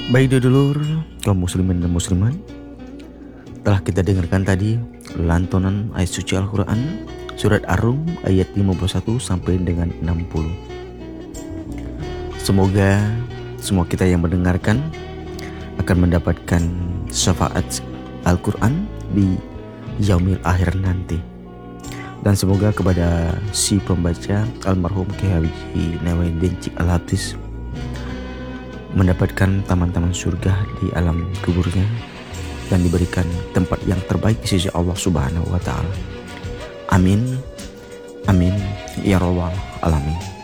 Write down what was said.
Baik dulur, kaum muslimin dan muslimat, telah kita dengarkan tadi lantunan ayat suci Al-Quran surat Ar-Rum ayat 51 sampai dengan 60. Semoga semua kita yang mendengarkan akan mendapatkan syafaat Al-Quran di yaumil akhir nanti. Dan semoga kepada si pembaca almarhum Kiai Haji Nawaidin Cik Al-Hafiz mendapatkan taman-taman surga di alam kuburnya dan diberikan tempat yang terbaik di sisi Allah Subhanahu wa taala. Amin. Amin ya rabbal alamin.